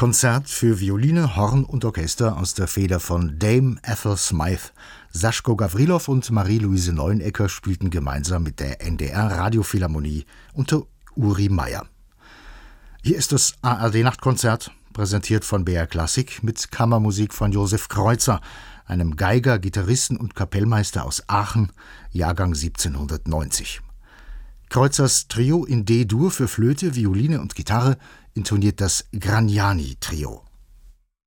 Konzert für Violine, Horn und Orchester aus der Feder von Dame Ethel Smythe. Saschko Gawrilow und Marie-Louise Neunecker spielten gemeinsam mit der NDR Radiophilharmonie unter Uri Meier. Hier ist das ARD-Nachtkonzert, präsentiert von BR Klassik mit Kammermusik von Josef Kreuzer, einem Geiger, Gitarristen und Kapellmeister aus Aachen, Jahrgang 1790. Kreuzers Trio in D-Dur für Flöte, Violine und Gitarre intoniert das Gragnani-Trio.